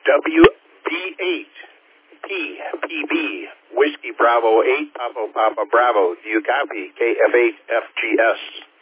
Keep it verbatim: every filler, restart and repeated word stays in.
W B eight P P B Whiskey Bravo eight Papa Papa Bravo. Do you copy? K F eight F G S.